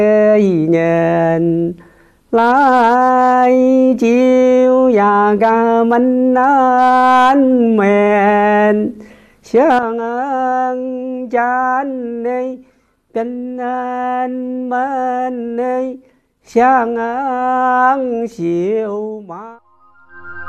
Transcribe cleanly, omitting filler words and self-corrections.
一年来就呀个门南门相恩家内跟南门内相恩修马。